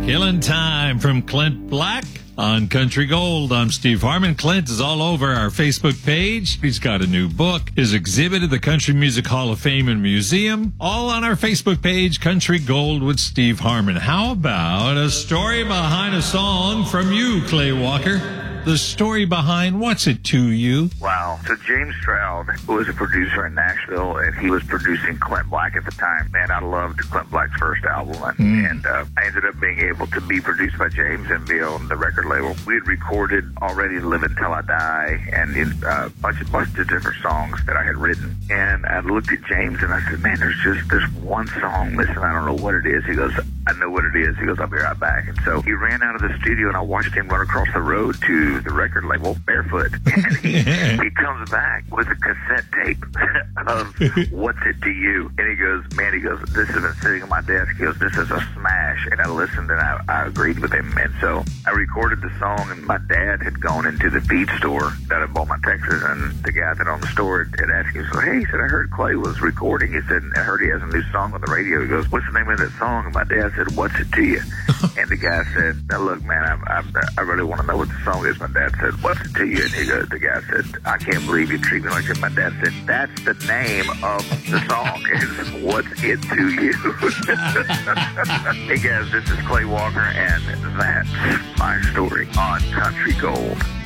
Killing Time from Clint Black on Country Gold. I'm Steve Harmon. Clint is all over our Facebook page. He's got a new book, his exhibit at the Country Music Hall of Fame and Museum, all on our Facebook page, Country Gold with Steve Harmon. How about a story behind a song from you, Clay Walker? The story behind What's It To You? Wow. So James Stroud was a producer in Nashville, and he was producing Clint Black at the time. Man, I loved Clint Black's first album, and I ended up being able to be produced by James and be on the record label. We had recorded already Live Until I Die and a bunch of different songs that I had written. And I looked at James, and I said, man, there's one song missing. I don't know what it is. He goes, I know what it is. He goes, I'll be right back. And so he ran out of the studio, and I watched him run across the road to the record label barefoot. And he comes back with a cassette tape of What's It To You? And he goes, this has been sitting on my desk. He goes, this is a smash. And I listened, and I agreed with him. And so I recorded the song, and my dad had gone into the feed store down in Beaumont, Texas, and the guy that owned the store had asked him, so, hey, he said, I heard Clay was recording. He said, I heard he has a new song on the radio. He goes, what's the name of that song? And my dad said, What's It To You? And the guy said, now look, man, I really want to know what the song is. My dad said, What's It To You? And the guy said, I can't believe you treat me like that. My dad said, that's the name of the song. It's What's It To You? Hey guys, this is Clay Walker, and that's my story on Country Gold.